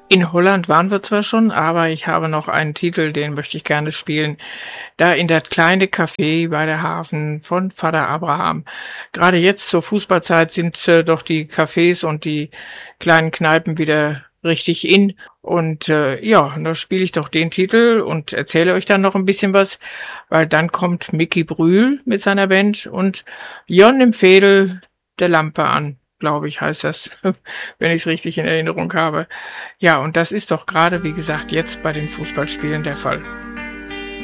In Holland waren wir zwar schon, aber ich habe noch einen Titel, den möchte ich gerne spielen. Da in das kleine Café bei der Hafen von Vater Abraham. Gerade jetzt zur Fußballzeit sind doch die Cafés und die kleinen Kneipen wieder richtig in. Und ja, da spiele ich doch den Titel und erzähle euch dann noch ein bisschen was, weil dann kommt Mickey Brühl mit seiner Band und Jon im Fädel der Lampe an, glaube ich, heißt das, wenn ich es richtig in Erinnerung habe. Ja, und das ist doch gerade, wie gesagt, jetzt bei den Fußballspielen der Fall.